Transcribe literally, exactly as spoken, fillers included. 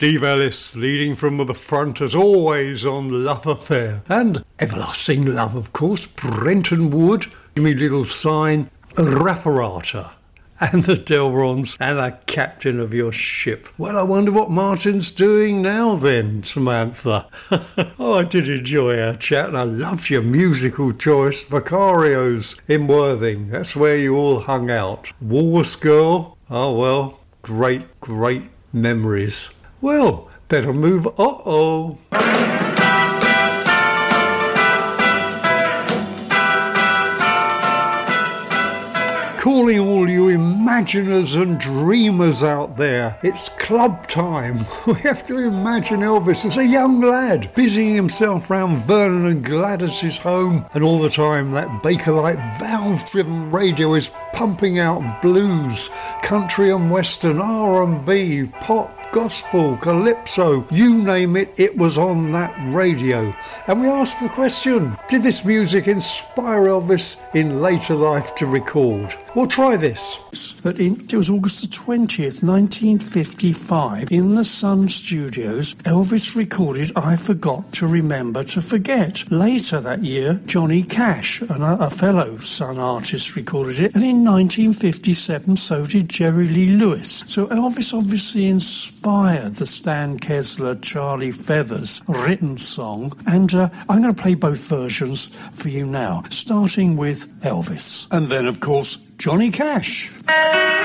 Steve Ellis leading from the front as always on Love Affair. And Everlasting Love, of course, Brenton Wood, Jimmy Little Sign, Rapparata, and the Delrons, and the captain of your ship. Well, I wonder what Martin's doing now then, Samantha. Oh, I did enjoy our chat, and I loved your musical choice, Vicario's in Worthing. That's where you all hung out. Walrus Girl, oh well, great, great memories. Well, better move, uh-oh. Calling all you imaginers and dreamers out there, it's club time. We have to imagine Elvis as a young lad, busying himself round Vernon and Gladys's home, and all the time that Bakelite valve-driven radio is pumping out blues, country and western, R and B, pop, gospel, calypso, you name it, it was on that radio. And we asked the question, did this music inspire Elvis in later life to record? Well, try this. But in, it was August the twentieth, nineteen fifty-five, in the Sun Studios, Elvis recorded I Forgot to Remember to Forget. Later that year, Johnny Cash, an, a fellow Sun artist, recorded it, and in nineteen fifty-seven, so did Jerry Lee Lewis. So Elvis obviously inspired the Stan Kesler, Charlie Feathers written song, and uh, I'm going to play both versions for you now, starting with Elvis. And then, of course, Johnny Cash.